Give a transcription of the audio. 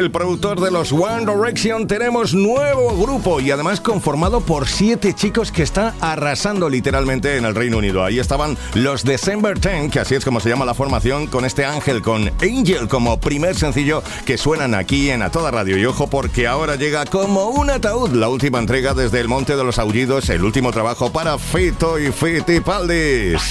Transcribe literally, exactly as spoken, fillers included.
el productor de los One Direction, tenemos nuevo grupo y además conformado por siete chicos que está arrasando literalmente en el Reino Unido. Ahí estaban los December diez, que así es como se llama la formación, con este Ángel, con Angel como primer sencillo, que suenan aquí en A Toda Radio. Y ojo, porque ahora llega como un ataúd la última entrega desde el Monte de los Aullidos, el último trabajo para Fito y Fitipaldis.